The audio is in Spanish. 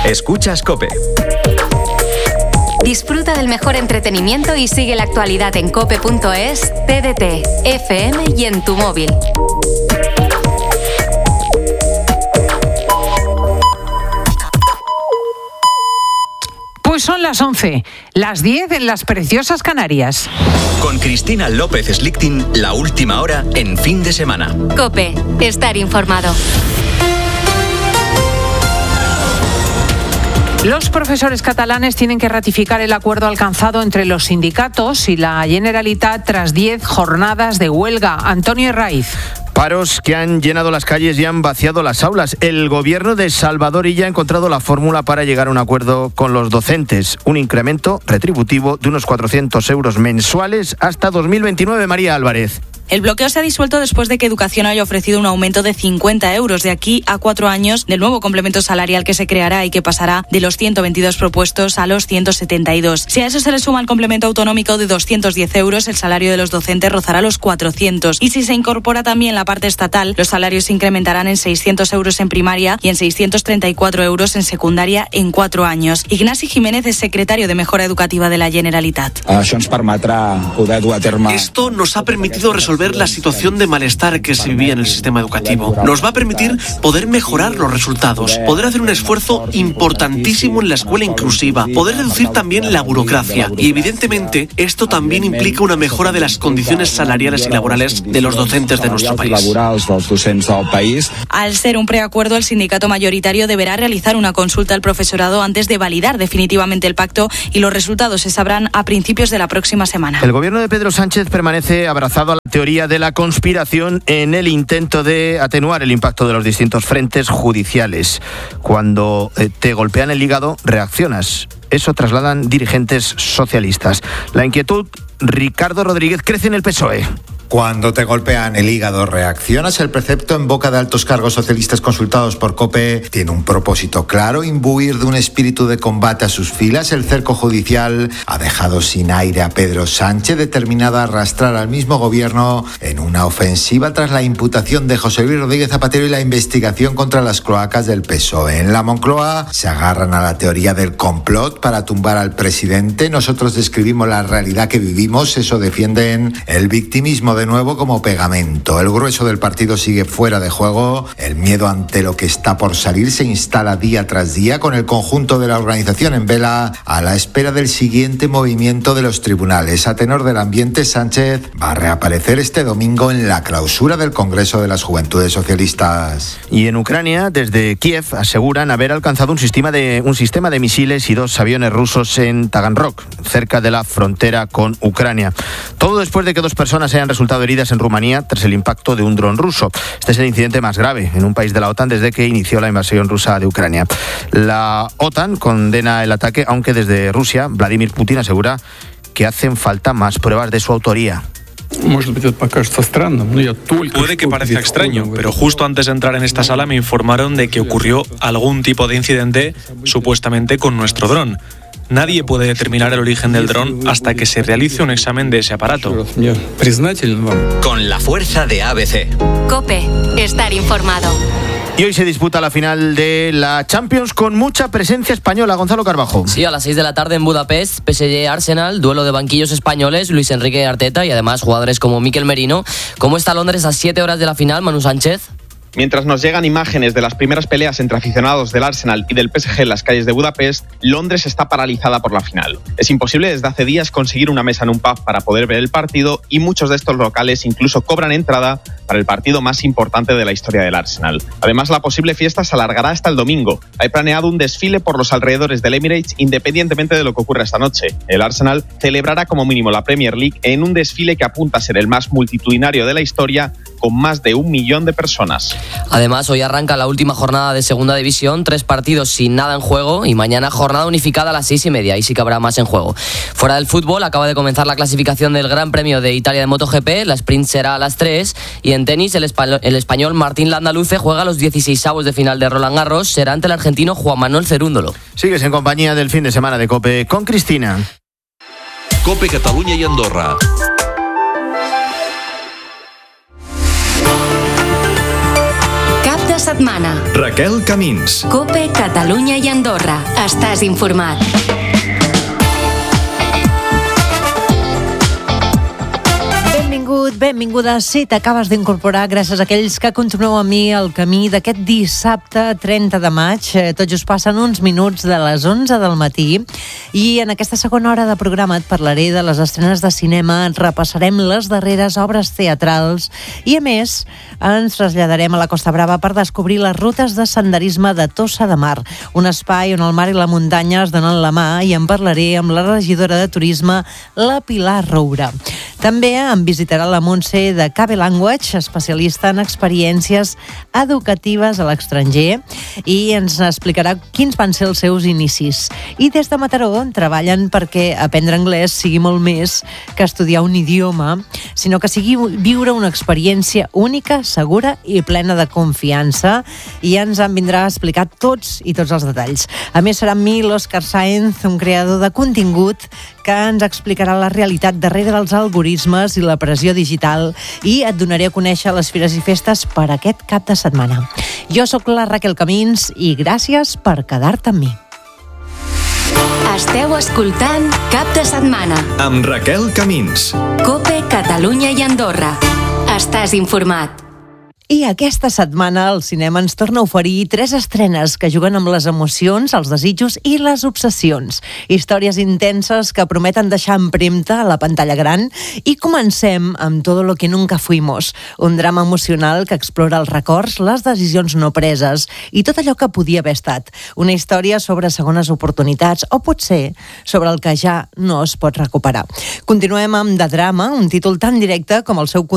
Escuchas COPE. Disfruta del mejor entretenimiento y sigue la actualidad en cope.es, TDT, FM y en tu móvil. Pues son las 11, las 10 en las preciosas Canarias. Con Cristina López Slichting, la última hora en fin de semana. COPE, estar informado. Los profesores catalanes tienen que ratificar el acuerdo alcanzado entre los sindicatos y la Generalitat tras 10 jornadas de huelga. Antonio Herraiz. Paros que han llenado las calles y han vaciado las aulas. El gobierno de Salvador Illa ha encontrado la fórmula para llegar a un acuerdo con los docentes. Un incremento retributivo de unos 400 euros mensuales hasta 2029. María Álvarez. El bloqueo se ha disuelto después de que Educación haya ofrecido un aumento de 50 euros de aquí a 4 años del nuevo complemento salarial que se creará y que pasará de los 122 propuestos a los 172. Si a eso se le suma el complemento autonómico de 210 euros, el salario de los docentes rozará los 400. Y si se incorpora también la parte estatal, los salarios se incrementarán en 600 euros en primaria y en 634 euros en secundaria en 4 años. Ignasi Jiménez es secretario de Mejora Educativa de la Generalitat. Esto nos ha permitido resolver la situación de malestar que se vivía en el sistema educativo. Nos va a permitir poder mejorar los resultados, poder hacer un esfuerzo importantísimo en la escuela inclusiva, poder reducir también la burocracia. Y evidentemente esto también implica una mejora de las condiciones salariales y laborales de los docentes de nuestro país. Al ser un preacuerdo, el sindicato mayoritario deberá realizar una consulta al profesorado antes de validar definitivamente el pacto y los resultados se sabrán a principios de la próxima semana. El gobierno de Pedro Sánchez permanece abrazado a la teoría de la conspiración en el intento de atenuar el impacto de los distintos frentes judiciales. Cuando te golpean el hígado, reaccionas. Eso trasladan dirigentes socialistas. La inquietud, Ricardo Rodríguez, crece en el PSOE. Cuando te golpean el hígado, reaccionas. El precepto en boca de altos cargos socialistas consultados por COPE tiene un propósito claro: imbuir de un espíritu de combate a sus filas. El cerco judicial ha dejado sin aire a Pedro Sánchez, determinado a arrastrar al mismo gobierno en una ofensiva tras la imputación de José Luis Rodríguez Zapatero y la investigación contra las cloacas del PSOE. En la Moncloa se agarran a la teoría del complot para tumbar al presidente. Nosotros describimos la realidad que vivimos. Eso defienden el victimismo de nuevo como pegamento. El grueso del partido sigue fuera de juego. El miedo ante lo que está por salir se instala día tras día, con el conjunto de la organización en vela a la espera del siguiente movimiento de los tribunales. A tenor del ambiente, Sánchez va a reaparecer este domingo en la clausura del Congreso de las Juventudes Socialistas. Y en Ucrania, desde Kiev, aseguran haber alcanzado un sistema de misiles y 2 aviones rusos en Taganrog, cerca de la frontera con Ucrania. Todo después de que 2 personas hayan resultado heridas en Rumanía tras el impacto de un dron ruso. Este es el incidente más grave en un país de la OTAN desde que inició la invasión rusa de Ucrania. La OTAN condena el ataque, aunque desde Rusia, Vladimir Putin asegura que hacen falta más pruebas de su autoría. Puede que parezca extraño, pero justo antes de entrar en esta sala me informaron de que ocurrió algún tipo de incidente, supuestamente con nuestro dron. Nadie puede determinar el origen del dron hasta que se realice un examen de ese aparato. Con la fuerza de ABC. COPE, estar informado. Y hoy se disputa la final de la Champions con mucha presencia española. Gonzalo Carbajo. Sí, a las 6 de la tarde en Budapest, PSG-Arsenal, duelo de banquillos españoles, Luis Enrique Arteta y además jugadores como Mikel Merino. ¿Cómo está Londres a 7 horas de la final, Manu Sánchez? Mientras nos llegan imágenes de las primeras peleas entre aficionados del Arsenal y del PSG en las calles de Budapest, Londres está paralizada por la final. Es imposible desde hace días conseguir una mesa en un pub para poder ver el partido y muchos de estos locales incluso cobran entrada para el partido más importante de la historia del Arsenal. Además, la posible fiesta se alargará hasta el domingo. Hay planeado un desfile por los alrededores del Emirates independientemente de lo que ocurra esta noche. El Arsenal celebrará como mínimo la Premier League en un desfile que apunta a ser el más multitudinario de la historia, con más de 1 millón de personas. Además, hoy arranca la última jornada de Segunda División, 3 partidos sin nada en juego y mañana jornada unificada a las 6:30, ahí sí que habrá más en juego. Fuera del fútbol, acaba de comenzar la clasificación del Gran Premio de Italia de MotoGP, la sprint será a las 3 y en tenis el español Martín Landaluce juega los 16avos de final de Roland Garros, será ante el argentino Juan Manuel Cerúndolo. Sigues en compañía del fin de semana de COPE con Cristina. COPE Catalunya y Andorra. setmana. Raquel Camins. COPE, Catalunya i Andorra. Estàs informat. Benvinguda. Si t'acabes d'incorporar, gràcies a aquells que continueu amb mi el camí d'aquest dissabte 30 de maig. Tot just passen uns minuts de les 11 del matí i en aquesta segona hora de programa et parlaré de les estrenes de cinema, repassarem les darreres obres teatrals i, a més, ens traslladarem a la Costa Brava per descobrir les rutes de senderisme de Tossa de Mar, un espai on el mar i la muntanya es donen la mà, i en parlaré amb la regidora de Turisme, la Pilar Roura. També em visitarà la Montse de KB Language, especialista en experiències educatives a l'estranger, i ens explicarà quins van ser els seus inicis. I des de Mataró treballen perquè aprendre anglès sigui molt més que estudiar un idioma, sinó que sigui viure una experiència única, segura i plena de confiança, i ens en vindrà a explicar tots els detalls. A més, serà amb mi l'Òscar Sáenz, un creador de contingut, que ens explicarà la realitat darrere dels algoritmes i la pressió digital, i et donaré a conèixer les fires i festes per aquest cap de setmana. Jo sóc la Raquel Camins i gràcies per quedar-te amb mi. Esteu escoltant Cap de Setmana amb Raquel Camins. COPE, Catalunya i Andorra. Estàs informat. I aquesta setmana el cinema ens torna a oferir 3 estrenes que juguen amb les emocions, els desitjos i les obsessions. Històries intenses que prometen deixar empremta a la pantalla gran, i comencem amb Todo lo que nunca fuimos, un drama emocional que explora els records, les decisions no preses i tot allò que podia haver estat. Una història sobre segones oportunitats o potser sobre el que ja no es pot recuperar. Continuem amb The Drama, un títol tan directe com el seu